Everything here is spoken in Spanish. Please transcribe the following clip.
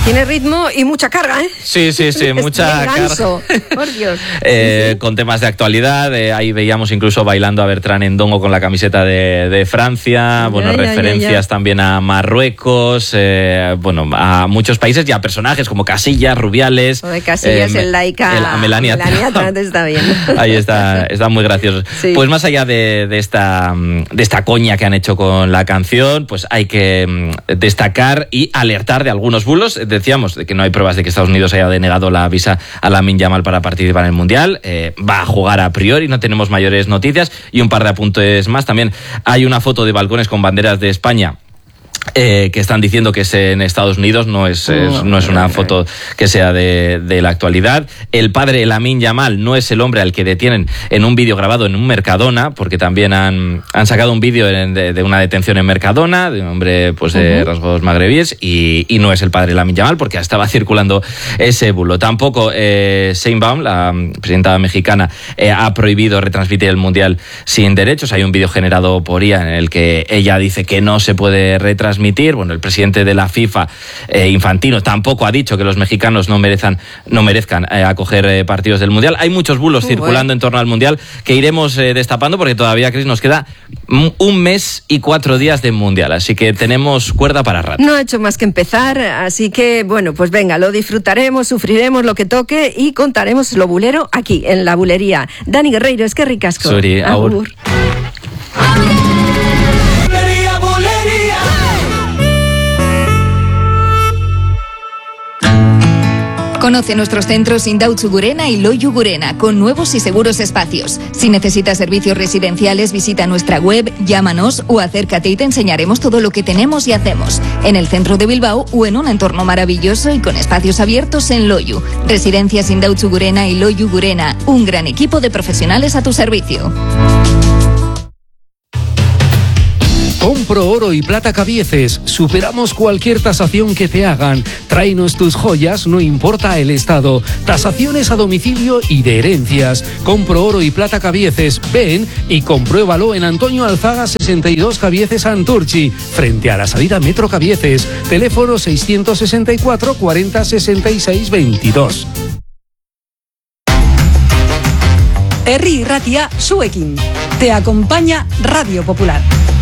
Tiene ritmo y mucha carga, ¿eh? Sí, mucha carga. Por Dios. Con temas de actualidad, ahí veíamos incluso bailando a Bertrand Endongo con la camiseta de Francia, referencias también a Marruecos, a muchos países y a personajes como Casillas, Rubiales. O de Casillas, el Laika. A Melania Trump está bien. Ahí está muy gracioso. Sí. Pues más allá de esta coña que han hecho con la canción, pues hay que destacar y alertar de algunos bulos. Decíamos de que no hay pruebas de que Estados Unidos haya denegado la visa a Lamine Yamal para participar en el Mundial. Va a jugar a priori, no tenemos mayores noticias. Y un par de apuntes más. También hay una foto de balcones con banderas de España que están diciendo que es en Estados Unidos, no es una foto que sea de la actualidad. El padre Lamine Yamal no es el hombre al que detienen en un vídeo grabado en un Mercadona, porque también han sacado un vídeo de una detención en Mercadona, de un hombre de rasgos magrebíes, y no es el padre Lamine Yamal, porque estaba circulando ese bulo. Tampoco Sheinbaum, la presidenta mexicana, ha prohibido retransmitir el Mundial sin derechos. Hay un vídeo generado por IA en el que ella dice que no se puede retransmitir. Bueno, el presidente de la FIFA, Infantino, tampoco ha dicho que los mexicanos no merezcan acoger partidos del Mundial. Hay muchos bulos circulando en torno al Mundial que iremos destapando, porque todavía, Cris, nos queda 1 mes y 4 días de Mundial, así que tenemos cuerda para rato. No ha hecho más que empezar, así que pues venga, lo disfrutaremos, sufriremos lo que toque y contaremos lo bulero aquí, en la bulería. Dani Guerreiro, es que ricasco. Suri, agur. Conoce nuestros centros Indautxu Gurena y Loiu Gurena, con nuevos y seguros espacios. Si necesitas servicios residenciales, visita nuestra web, llámanos o acércate y te enseñaremos todo lo que tenemos y hacemos. En el centro de Bilbao o en un entorno maravilloso y con espacios abiertos en Loiu. Residencias Indautxu Gurena y Loiu Gurena, un gran equipo de profesionales a tu servicio. Compro Oro y Plata Cabieces. Superamos cualquier tasación que te hagan. Tráenos tus joyas, no importa el estado. Tasaciones a domicilio y de herencias. Compro Oro y Plata Cabieces. Ven y compruébalo en Antonio Alzaga 62 Cabieces Santurchi, frente a la salida Metro Cabieces. Teléfono 664 40 66 22. Herri Irratia, zuekin. Te acompaña Radio Popular.